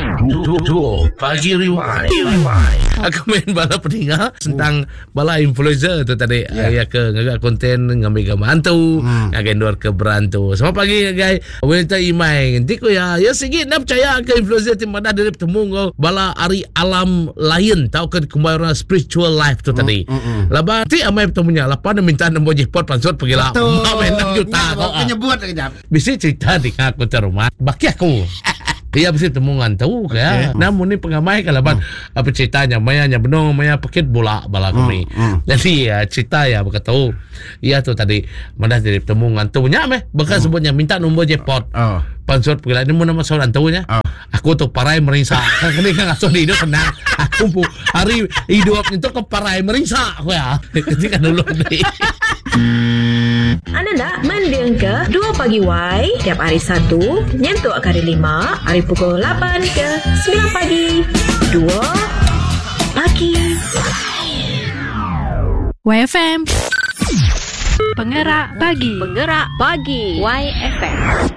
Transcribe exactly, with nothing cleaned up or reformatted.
Dua Pagi Rewind. Aku main bala peninggal tentang bala influencer tu tadi. Ya ke ngagak konten ngambil gambar hantu, ngagak luar ke berantu. Selamat pagi guys. Wanita imai. Nanti ko ya, ya sikit nak percaya ke influencer ti mana dia bertemu kau bala ari alam lain tahu ke kembali spiritual life tu tadi. Laba ti amai bertemunya. Lapa dia minta nombor jackpot pansot pergi lah. Main enam juta. Kau nyebut kejap. Bisa cerita di aku rumah. Baki aku. Dia mesti temungan tahu kaya. Okay. Namun ni pengamai kalaban hmm. apa ceritanya mayanya benar maya paket bola bala kami. Hmm. Hmm. Jadi ya cerita ya berkata tahu. Ia tu tadi mana jadi temungan tu nya meh bekas hmm. sebutnya minta nombor jackpot. Oh. Pansot pergi ni mana masalah tahunya. Oh. Aku tu parai merisa. Kini kan asal hidup tenang. Aku pu hari hidup itu ke parai merisa aku ya. Ketika dulu ni. Anda nak mendengar ke Dua Pagi Y tiap hari Sabtu nyentuh hari lima hari pukul lapan ke sembilan pagi. Dua Pagi Y F M Penggerak Pagi. Penggerak Pagi Y F M.